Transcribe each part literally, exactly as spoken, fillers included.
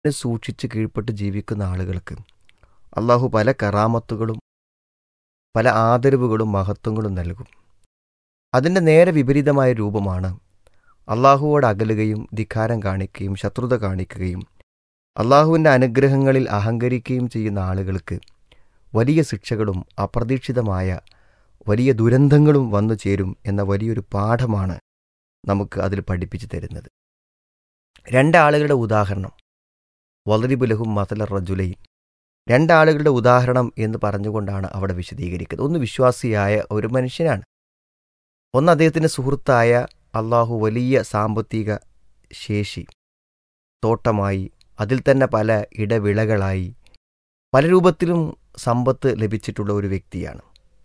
സൂക്ഷിച്ച് കീഴ്പ്പെട്ട് ജീവിക്കുന്ന ആളുകൾക്ക് അള്ളാഹു പല കറാമത്തുകളും പല ആദരവുകളും മഹത്വങ്ങളും നൽകും. അതിൻ്റെ നേരെ വിപരീതമായ രൂപമാണ് അള്ളാഹുവോട് അകലുകയും ധിക്കാരം കാണിക്കുകയും ശത്രുത കാണിക്കുകയും അള്ളാഹുവിൻ്റെ അനുഗ്രഹങ്ങളിൽ അഹങ്കരിക്കുകയും ചെയ്യുന്ന ആളുകൾക്ക് വലിയ ശിക്ഷകളും അപ്രതീക്ഷിതമായ വലിയ ദുരന്തങ്ങളും വന്നു ചേരും എന്ന വലിയൊരു പാഠമാണ് നമുക്ക് അതിൽ പഠിപ്പിച്ചു തരുന്നത്. രണ്ടാളുകളുടെ ഉദാഹരണം, വളരിബ് ലഹും മസല റജുലൈൻ, രണ്ടാളുകളുടെ ഉദാഹരണം എന്ന് പറഞ്ഞുകൊണ്ടാണ് അവിടെ വിശദീകരിക്കുന്നത്. ഒന്ന് വിശ്വാസിയായ ഒരു മനുഷ്യനാണ്, ഒന്ന് അദ്ദേഹത്തിൻ്റെ സുഹൃത്തായ അള്ളാഹു വലിയ സാമ്പത്തിക ശേഷി, തോട്ടമായി, അതിൽ തന്നെ പല ഇടവിളകളായി പല രൂപത്തിലും സമ്പത്ത് ലഭിച്ചിട്ടുള്ള ഒരു വ്യക്തിയാണ്.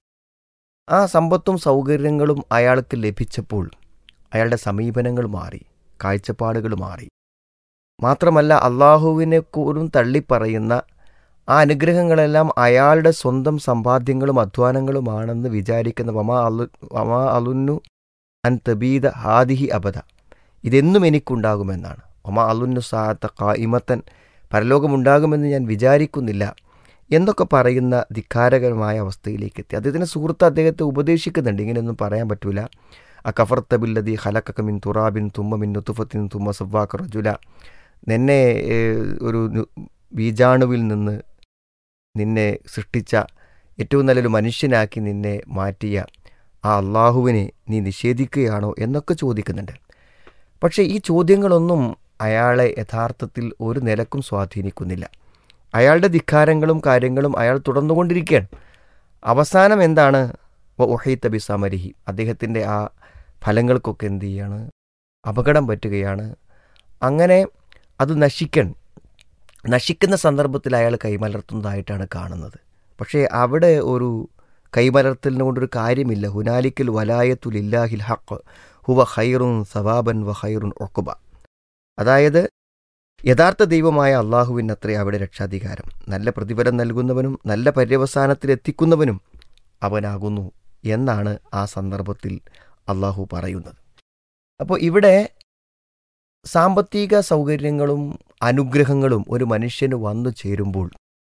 ആ സമ്പത്തും സൗകര്യങ്ങളും അയാൾക്ക് ലഭിച്ചപ്പോൾ അയാളുടെ സമീപനങ്ങൾ മാറി, കാഴ്ചപ്പാടുകൾ മാറി. മാത്രമല്ല അള്ളാഹുവിനെ പോലും തള്ളിപ്പറയുന്ന ആ അനുഗ്രഹങ്ങളെല്ലാം അയാളുടെ സ്വന്തം സമ്പാദ്യങ്ങളും അധ്വാനങ്ങളുമാണെന്ന് വിചാരിക്കുന്ന വമാ അലു വമാ അലുന്നു അൻ തബീദ ഹാദിഹി അബദ, ഇതെന്നും എനിക്കുണ്ടാകുമെന്നാണ്. വമാ അലുന്നു സാത്ത ഖായിമത്തൻ, പരലോകമുണ്ടാകുമെന്ന് ഞാൻ വിചാരിക്കുന്നില്ല എന്നൊക്കെ പറയുന്ന ധിക്കാരകരമായ അവസ്ഥയിലേക്ക് എത്തി. അദ്ദേഹത്തിൻ്റെ സുഹൃത്ത് അദ്ദേഹത്തെ ഉപദേശിക്കുന്നുണ്ട്, ഇങ്ങനെയൊന്നും പറയാൻ പറ്റൂല. അ കഫർത്ത ബില്ലദി ഖലഖക മിൻ തുറാബിൻ തുമ്മ മിൻ നുത്ഫത്തിൻ തുമ്മ സവ്വാക റജുല, നിന്നെ ഒരു ബീജാണുവിൽ നിന്ന് നിന്നെ സൃഷ്ടിച്ച ഏറ്റവും നല്ലൊരു മനുഷ്യനാക്കി നിന്നെ മാറ്റിയ ആ അള്ളാഹുവിനെ നീ നിഷേധിക്കുകയാണോ എന്നൊക്കെ ചോദിക്കുന്നുണ്ട്. പക്ഷേ ഈ ചോദ്യങ്ങളൊന്നും അയാളെ യഥാർത്ഥത്തിൽ ഒരു നിലക്കും സ്വാധീനിക്കുന്നില്ല. അയാളുടെ ധിക്കാരങ്ങളും കാര്യങ്ങളും അയാൾ തുടർന്നുകൊണ്ടിരിക്കുകയാണ്. അവസാനം എന്താണ്? വഹീത ബിസമരിഹി, അദ്ദേഹത്തിൻ്റെ ആ ഫലങ്ങൾക്കൊക്കെ എന്ത് ചെയ്യാണ്? അപകടം പറ്റുകയാണ്. അങ്ങനെ അത് നശിക്കണം. നശിക്കുന്ന സന്ദർഭത്തിൽ അയാൾ കൈമലർത്തുന്നതായിട്ടാണ് കാണുന്നത്. പക്ഷേ അവിടെ ഒരു കൈമലർത്തലിനെ കൊണ്ടൊരു കാര്യമില്ല. ഹുനാലിക്കൽ വലായത്തുലില്ലാഹിൽ ഹഖ് ഹുവ ഖൈറുൻ സവാബൻ വ ഖൈറുൻ ഉഖ്ബ, അതായത് യഥാർത്ഥ ദൈവമായ അള്ളാഹുവിനത്രേ അവിടെ രക്ഷാധികാരം. നല്ല പ്രതിഫലം നൽകുന്നവനും നല്ല പര്യവസാനത്തിലെത്തിക്കുന്നവനും അവനാകുന്നു എന്നാണ് ആ സന്ദർഭത്തിൽ അള്ളാഹു പറയുന്നത്. അപ്പോൾ ഇവിടെ സാമ്പത്തിക സൗകര്യങ്ങളും അനുഗ്രഹങ്ങളും ഒരു മനുഷ്യന് വന്നു ചേരുമ്പോൾ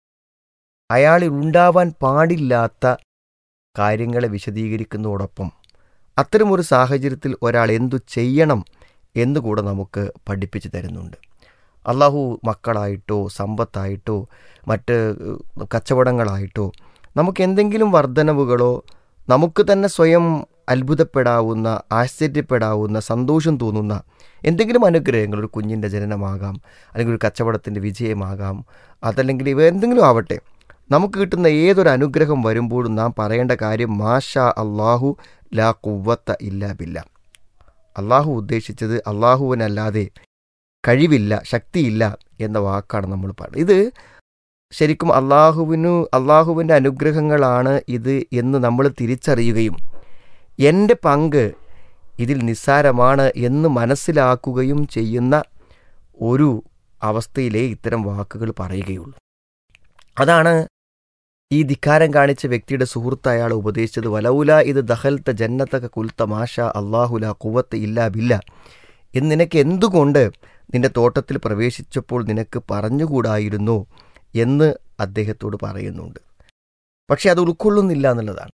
അയാളിൽ ഉണ്ടാവാൻ പാടില്ലാത്ത കാര്യങ്ങളെ വിശദീകരിക്കുന്നതോടൊപ്പം അത്തരമൊരു സാഹചര്യത്തിൽ ഒരാൾ എന്തു ചെയ്യണം എന്നുകൂടെ നമുക്ക് പഠിപ്പിച്ചു തരുന്നുണ്ട്. അള്ളാഹു മക്കളായിട്ടോ സമ്പത്തായിട്ടോ മറ്റ് കച്ചവടങ്ങളായിട്ടോ നമുക്ക് എന്തെങ്കിലും വർധനവുകളോ നമുക്ക് തന്നെ സ്വയം അത്ഭുതപ്പെടാവുന്ന, ആശ്ചര്യപ്പെടാവുന്ന, സന്തോഷം തോന്നുന്ന എന്തെങ്കിലും അനുഗ്രഹങ്ങൾ, ഒരു കുഞ്ഞിൻ്റെ ജനനമാകാം, അല്ലെങ്കിൽ ഒരു കച്ചവടത്തിൻ്റെ വിജയമാകാം, അതല്ലെങ്കിൽ ഇവ എന്തെങ്കിലും ആവട്ടെ, നമുക്ക് കിട്ടുന്ന ഏതൊരു അനുഗ്രഹം വരുമ്പോഴും നാം പറയേണ്ട കാര്യം മാഷാ അള്ളാഹു ലാ ഖുവ്വത്ത ഇല്ലാ ബില്ലാ. അള്ളാഹു ഉദ്ദേശിച്ചത് അള്ളാഹുവിനല്ലാതെ കഴിവില്ല, ശക്തിയില്ല എന്ന വാക്കാണ് നമ്മൾ പറയുന്നത്. ഇത് ശരിക്കും അള്ളാഹുവിനു അള്ളാഹുവിൻ്റെ അനുഗ്രഹങ്ങളാണ് ഇത് എന്ന് നമ്മൾ തിരിച്ചറിയുകയും എൻ്റെ പങ്ക് ഇതിൽ നിസ്സാരമാണ് എന്ന് മനസ്സിലാക്കുകയും ചെയ്യുന്ന ഒരു അവസ്ഥയിലേ ഇത്തരം വാക്കുകൾ പറയുകയുള്ളൂ. അതാണ് ഈ ധിക്കാരം കാണിച്ച വ്യക്തിയുടെ സുഹൃത്ത് അയാൾ ഉപദേശിച്ചത്. വലൗല ഇത് ദഖൽത്ത ജന്നത്തക കുൽത്ത മാഷ അള്ളാഹുല ഖുവത്ത് ഇല്ലാ ബില്ല, എന്ന് നിനക്ക് എന്തുകൊണ്ട് നിന്റെ തോട്ടത്തിൽ പ്രവേശിച്ചപ്പോൾ നിനക്ക് പറഞ്ഞുകൂടായിരുന്നു എന്ന് അദ്ദേഹത്തോട് പറയുന്നുണ്ട്. പക്ഷെ അത് ഉൾക്കൊള്ളുന്നില്ല എന്നുള്ളതാണ്.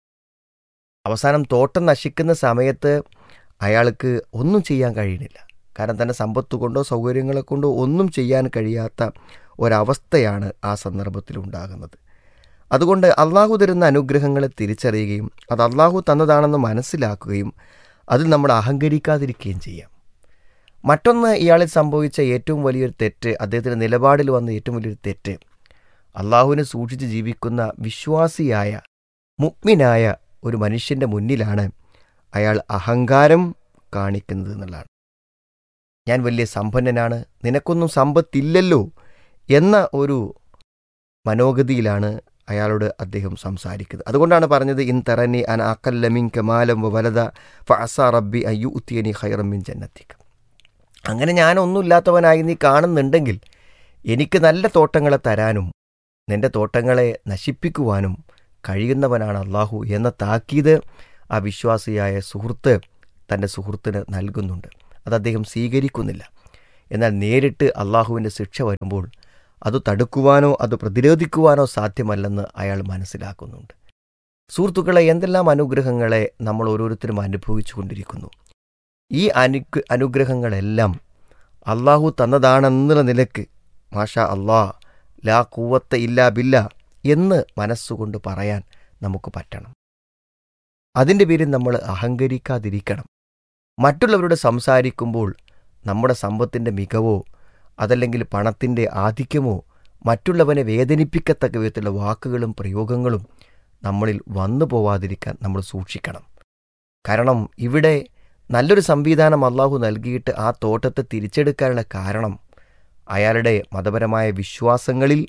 അവസാനം തോട്ടം നശിക്കുന്ന സമയത്ത് അയാൾക്ക് ഒന്നും ചെയ്യാൻ കഴിയുന്നില്ല. കാരണം തൻ്റെ സമ്പത്ത് കൊണ്ടോ സൗകര്യങ്ങളെ കൊണ്ടോ ഒന്നും ചെയ്യാൻ കഴിയാത്ത ഒരവസ്ഥയാണ് ആ സന്ദർഭത്തിൽ ഉണ്ടാകുന്നത്. അതുകൊണ്ട് അള്ളാഹു തരുന്ന അനുഗ്രഹങ്ങളെ തിരിച്ചറിയുകയും അത് അള്ളാഹു തന്നതാണെന്ന് മനസ്സിലാക്കുകയും അതിൽ നമ്മൾ അഹങ്കരിക്കാതിരിക്കുകയും ചെയ്യാം. മറ്റൊന്ന്, ഇയാളിൽ സംഭവിച്ച ഏറ്റവും വലിയൊരു തെറ്റ്, അദ്ദേഹത്തിൻ്റെ നിലപാടിൽ വന്ന ഏറ്റവും വലിയൊരു തെറ്റ്, അള്ളാഹുവിനെ സൂക്ഷിച്ച് ജീവിക്കുന്ന വിശ്വാസിയായ മുഅ്മിനായ ഒരു മനുഷ്യൻ്റെ മുന്നിലാണ് അയാൾ അഹങ്കാരം കാണിക്കുന്നത് എന്നുള്ളതാണ്. ഞാൻ വലിയ സമ്പന്നനാണ്, നിനക്കൊന്നും സമ്പത്തില്ലല്ലോ എന്ന ഒരു മനോഗതിയിലാണ് അയാളോട് അദ്ദേഹം സംസാരിക്കുന്നത്. അതുകൊണ്ടാണ് പറഞ്ഞത് ഇൻ തറനി അൻ അഖല്ല മിൻക മാലം വ വലദ ഫഅസാ റബ്ബി അൻ യുഅ്തിയനി ഖൈറൻ മിൻ ജന്നതിക. അങ്ങനെ ഞാനൊന്നുമില്ലാത്തവനായി നീ കാണുന്നുണ്ടെങ്കിൽ എനിക്ക് നല്ല തോട്ടങ്ങളെ തരാനും നിൻ്റെ തോട്ടങ്ങളെ നശിപ്പിക്കുവാനും കഴിയുന്നവനാണ് അള്ളാഹു എന്ന താക്കീത് ആ വിശ്വാസിയായ സുഹൃത്ത് തൻ്റെ സുഹൃത്തിന് നൽകുന്നുണ്ട്. അത് അദ്ദേഹം സ്വീകരിക്കുന്നില്ല. എന്നാൽ നേരിട്ട് അള്ളാഹുവിൻ്റെ ശിക്ഷ വരുമ്പോൾ അത് തടുക്കുവാനോ അത് പ്രതിരോധിക്കുവാനോ സാധ്യമല്ലെന്ന് അയാൾ മനസ്സിലാക്കുന്നുണ്ട്. സുഹൃത്തുക്കളെ, എന്തെല്ലാം അനുഗ്രഹങ്ങളെ നമ്മൾ ഓരോരുത്തരും അനുഭവിച്ചു കൊണ്ടിരിക്കുന്നു. ഈ അനു അനുഗ്രഹങ്ങളെല്ലാം അള്ളാഹു തന്നതാണെന്നുള്ള നിലക്ക് മാഷാ അള്ളാ ലാ ഖുവത്ത ഇല്ലാ ബില്ലാ എന്ന് മനസ്സുകൊണ്ട് പറയാൻ നമുക്ക് പറ്റണം. അതിൻ്റെ പേരിൽ നമ്മൾ അഹങ്കരിക്കാതിരിക്കണം. മറ്റുള്ളവരോട് സംസാരിക്കുമ്പോൾ നമ്മുടെ സമ്പത്തിൻ്റെ മികവോ അതല്ലെങ്കിൽ പണത്തിൻ്റെ ആധിക്യമോ മറ്റുള്ളവനെ വേദനിപ്പിക്കത്തക്ക വിധത്തിലുള്ള വാക്കുകളും പ്രയോഗങ്ങളും നമ്മളിൽ വന്നു പോവാതിരിക്കാൻ നമ്മൾ സൂക്ഷിക്കണം. കാരണം ഇവിടെ നല്ലൊരു സംവിധാനം അള്ളാഹു നൽകിയിട്ട് ആ തോട്ടത്തെ തിരിച്ചെടുക്കാനുള്ള കാരണം അയാളുടെ മതപരമായ വിശ്വാസങ്ങളിൽ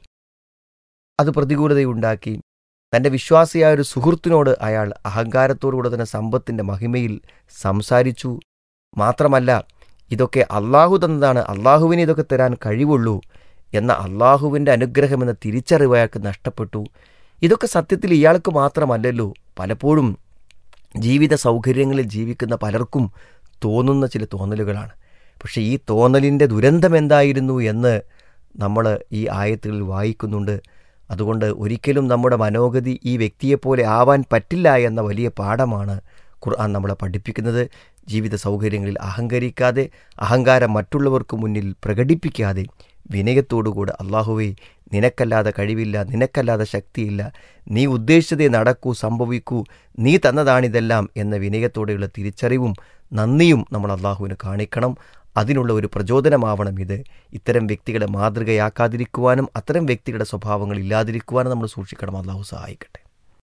അത് പ്രതികൂലതയുണ്ടാക്കി. തൻ്റെ വിശ്വാസിയായ ഒരു സുഹൃത്തിനോട് അയാൾ അഹങ്കാരത്തോടുകൂടെ തന്നെ സമ്പത്തിൻ്റെ മഹിമയിൽ സംസാരിച്ചു. മാത്രമല്ല, ഇതൊക്കെ അള്ളാഹു തന്നതാണ്, അള്ളാഹുവിന് ഇതൊക്കെ തരാൻ കഴിവുള്ളൂ എന്ന അള്ളാഹുവിൻ്റെ അനുഗ്രഹമെന്ന തിരിച്ചറിവ് അയാൾക്ക് നഷ്ടപ്പെട്ടു. ഇതൊക്കെ സത്യത്തിൽ ഇയാൾക്ക് മാത്രമല്ലല്ലോ, പലപ്പോഴും ജീവിത സൗകര്യങ്ങളിൽ ജീവിക്കുന്ന പലർക്കും തോന്നുന്ന ചില തോന്നലുകളാണ്. പക്ഷേ ഈ തോന്നലിൻ്റെ ദുരന്തം എന്തായിരുന്നു എന്ന് നമ്മൾ ഈ ആയത്തുകളിൽ വായിക്കുന്നുണ്ട്. അതുകൊണ്ട് ഒരിക്കലും നമ്മുടെ മനോഗതി ഈ വ്യക്തിയെപ്പോലെ ആവാൻ പറ്റില്ല എന്ന വലിയ പാഠമാണ് ഖുർആൻ നമ്മളെ പഠിപ്പിക്കുന്നത്. ജീവിത സൗകര്യങ്ങളിൽ അഹങ്കരിക്കാതെ, അഹങ്കാരം മറ്റുള്ളവർക്ക് മുന്നിൽ പ്രകടിപ്പിക്കാതെ വിനയത്തോടുകൂടെ അള്ളാഹുവേ നിനക്കല്ലാതെ കഴിവില്ല, നിനക്കല്ലാതെ ശക്തിയില്ല, നീ ഉദ്ദേശിച്ചതേ നടക്കൂ, സംഭവിക്കൂ, നീ തന്നതാണിതെല്ലാം എന്ന വിനയത്തോടെയുള്ള തിരിച്ചറിവും നന്ദിയും നമ്മൾ അള്ളാഹുവിന് കാണിക്കണം. അതിനുള്ള ഒരു പ്രചോദനമാവണം ഇത്. ഇത്തരം വ്യക്തികളെ മാതൃകയാക്കാതിരിക്കുവാനും അത്തരം വ്യക്തികളുടെ സ്വഭാവങ്ങൾ ഇല്ലാതിരിക്കുവാനും നമ്മൾ സൂക്ഷിക്കണം. അള്ളാഹു സഹായിക്കട്ടെ.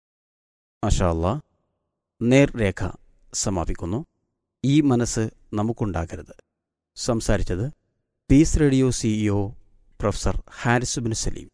മാഷാ അല്ലാ. നേർരേഖ സമാപിക്കുന്നു. ഈ മനസ്സ് നമുക്കുണ്ടാകരുത്. സംസാരിച്ചത് piece radio CEO professor Haris bin Saleem.